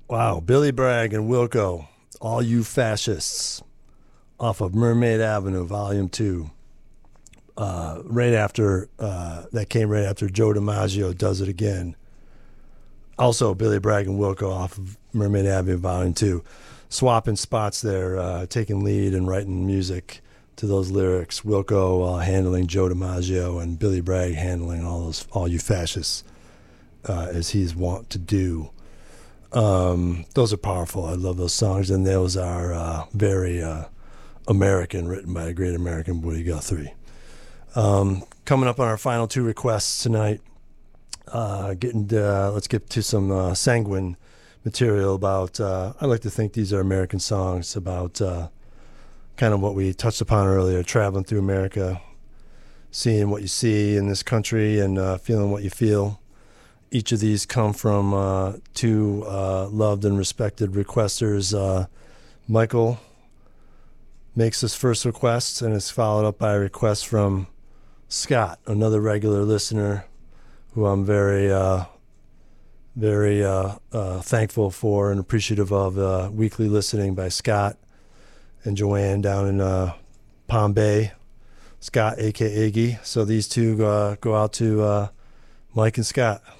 Wow, Billy Bragg and Wilco, All You Fascists, off of Mermaid Avenue, Volume 2. That came right after Joe DiMaggio Does It Again. Also, Billy Bragg and Wilco off of Mermaid Avenue, Volume 2. Swapping spots there, taking lead and writing music to those lyrics. Wilco handling Joe DiMaggio and Billy Bragg handling All You Fascists, as he's wont to do. Those are powerful. I love those songs, and those are very American, written by a great American, Woody Guthrie. Coming up on our final two requests tonight, let's get to some sanguine material about, I like to think these are American songs about kind of what we touched upon earlier, traveling through America, seeing what you see in this country and feeling what you feel. Each of these come from two loved and respected requesters. Michael makes his first request, and it's followed up by a request from Scott, another regular listener who I'm very thankful for and appreciative of weekly listening by Scott and Joanne down in Palm Bay. Scott, a.k.a. Iggy. So these two go out to Mike and Scott.